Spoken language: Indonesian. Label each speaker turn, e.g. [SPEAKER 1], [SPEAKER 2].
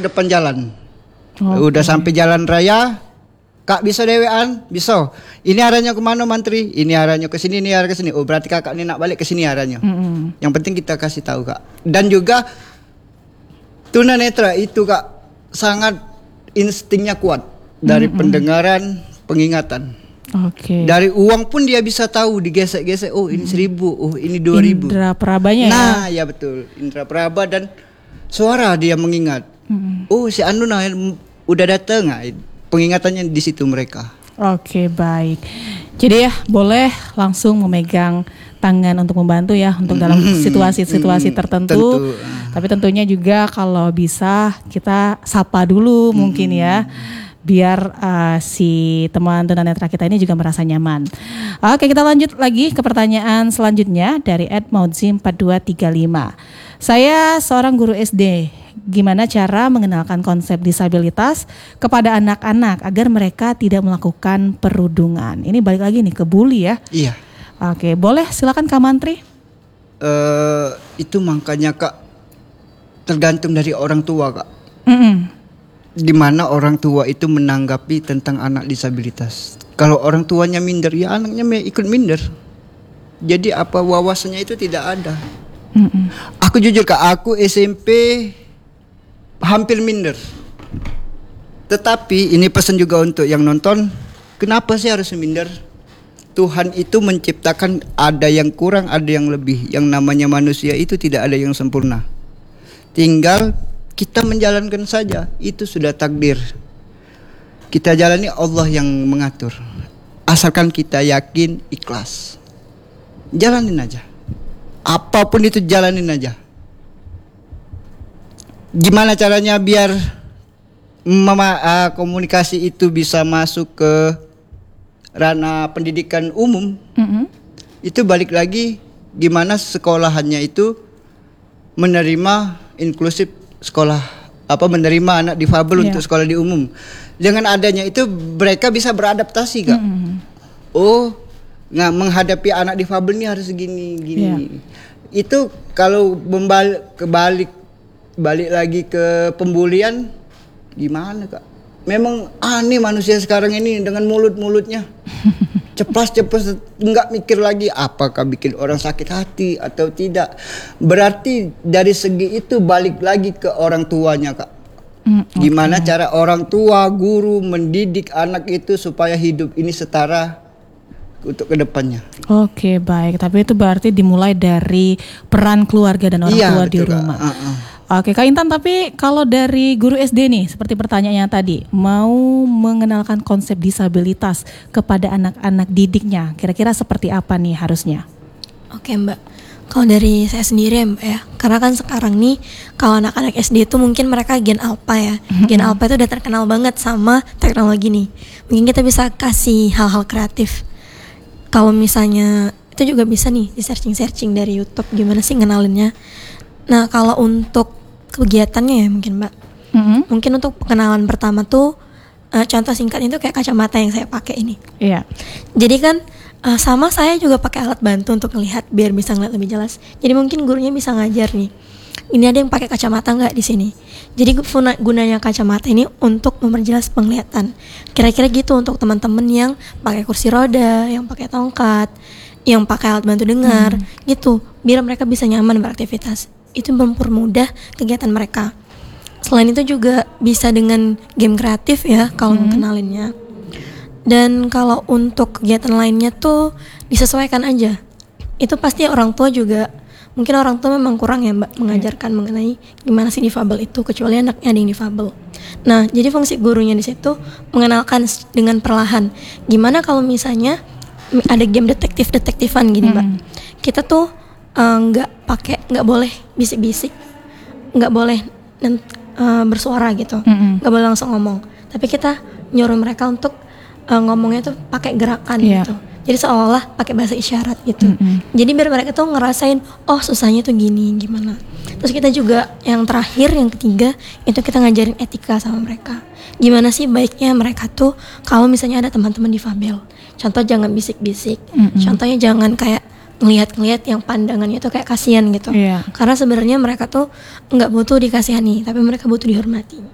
[SPEAKER 1] depan jalan.
[SPEAKER 2] Okay.
[SPEAKER 1] Udah sampai jalan raya, Kak bisa dewean, bisa. Ini arahnya kemana mantri? Ini arahnya ke sini, ini arah ke sini. Oh berarti kakak ini nak balik ke sini arahnya. Yang penting kita kasih tahu Kak. Dan juga tunanetra itu Kak sangat instingnya kuat dari pendengaran, pengingatan.
[SPEAKER 2] Oke.
[SPEAKER 1] Dari uang pun dia bisa tahu digesek-gesek. Oh ini 1.000, oh ini 2.000.
[SPEAKER 2] Indra perabanya
[SPEAKER 1] Nah ya betul, indra peraba dan suara dia mengingat. Oh si Anu nah udah datang. Pengingatannya di situ mereka.
[SPEAKER 2] Oke, baik. Jadi ya boleh langsung memegang tangan untuk membantu ya untuk dalam situasi-situasi tertentu. Tapi tentunya juga kalau bisa kita sapa dulu mungkin ya. Biar si teman tunanetra kita ini juga merasa nyaman. Oke, kita lanjut lagi ke pertanyaan selanjutnya dari @maudzi4235. Saya seorang guru SD. Gimana cara mengenalkan konsep disabilitas kepada anak-anak agar mereka tidak melakukan perundungan? Ini balik lagi nih ke bully ya.
[SPEAKER 1] Iya.
[SPEAKER 2] Oke, boleh silakan Kak Mantri.
[SPEAKER 1] Itu makanya Kak tergantung dari orang tua Kak. Di mana orang tua itu menanggapi tentang anak disabilitas. Kalau orang tuanya minder, ya anaknya ikut minder. Jadi apa wawasannya itu tidak ada. Aku jujur Kak, aku SMP hampir minder. Tetapi ini pesan juga untuk yang nonton, kenapa sih harus minder? Tuhan itu menciptakan ada yang kurang, ada yang lebih. Yang namanya manusia itu tidak ada yang sempurna. Tinggal kita menjalankan saja, itu sudah takdir. Kita jalani, Allah yang mengatur. Asalkan kita yakin, ikhlas. Jalanin aja. Apapun itu jalanin aja. Gimana caranya biar komunikasi itu bisa masuk ke ranah pendidikan umum? Itu balik lagi gimana sekolahannya itu menerima inklusif sekolah, menerima anak difabel untuk sekolah di umum. Dengan adanya itu mereka bisa beradaptasi Kak. Oh, menghadapi anak difabel ini harus gini. Itu kalau balik lagi ke pembulian gimana Kak? Memang aneh manusia sekarang ini dengan mulut-mulutnya. Ceplas enggak mikir lagi apakah bikin orang sakit hati atau tidak. Berarti dari segi itu balik lagi ke orang tuanya Kak. Gimana cara orang tua, guru mendidik anak itu supaya hidup ini setara untuk kedepannya. Oke,
[SPEAKER 2] baik. Tapi itu berarti dimulai dari peran keluarga dan orang tua di rumah. Oke, Kak Intan, tapi kalau dari guru SD nih, seperti pertanyaannya tadi, mau mengenalkan konsep disabilitas kepada anak-anak didiknya, kira-kira seperti apa nih harusnya?
[SPEAKER 3] Oke Mbak, kalau dari saya sendiri ya Mbak ya, karena kan sekarang nih kalau anak-anak SD itu mungkin mereka gen alpha ya. Gen alpha itu udah terkenal banget sama teknologi nih. Mungkin kita bisa kasih hal-hal kreatif. Kalau misalnya itu juga bisa nih di searching dari YouTube gimana sih ngenalinnya. Nah kalau untuk kegiatannya ya mungkin Mbak, mungkin untuk pengenalan pertama tuh contoh singkatnya itu kayak kacamata yang saya pakai ini.
[SPEAKER 2] Iya.
[SPEAKER 3] Jadi kan sama saya juga pakai alat bantu untuk melihat biar bisa ngeliat lebih jelas. Jadi mungkin gurunya bisa ngajar nih. Ini ada yang pakai kacamata nggak di sini? Jadi gunanya kacamata ini untuk memperjelas penglihatan. Kira-kira gitu untuk teman-teman yang pakai kursi roda, yang pakai tongkat, yang pakai alat bantu dengar, gitu. Biar mereka bisa nyaman beraktivitas. Itu mempermudah kegiatan mereka. Selain itu juga bisa dengan game kreatif ya kalau mengenalinnya. Dan kalau untuk kegiatan lainnya tuh disesuaikan aja. Itu pasti orang tua juga, mungkin orang tua memang kurang ya Mbak mengajarkan mengenai gimana sih difabel itu, kecuali anaknya ada yang difabel. Nah, jadi fungsi gurunya di situ mengenalkan dengan perlahan. Gimana kalau misalnya ada game detektifan gini Mbak. Kita tuh nggak boleh bisik-bisik, nggak boleh bersuara gitu, nggak boleh langsung ngomong. Tapi kita nyuruh mereka untuk ngomongnya tuh pakai gerakan gitu. Jadi seolah pakai bahasa isyarat gitu. Jadi biar mereka tuh ngerasain, oh susahnya tuh gini, gimana. Terus kita juga yang terakhir, yang ketiga, itu kita ngajarin etika sama mereka. Gimana sih baiknya mereka tuh kalau misalnya ada teman-teman difabel. Contoh jangan bisik-bisik. Contohnya jangan kayak ngelihat yang pandangannya tuh kayak kasihan gitu. Karena sebenarnya mereka tuh nggak butuh dikasihani, tapi mereka butuh dihormati.